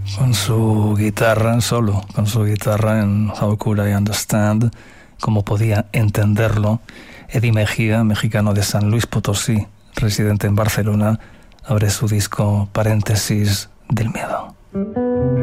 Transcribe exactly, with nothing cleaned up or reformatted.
Con su guitarra solo, con su guitarra en How Could I Understand, como podía entenderlo. Eddie Mejía, mexicano de San Luis Potosí, residente en Barcelona, abre su disco Paréntesis del miedo.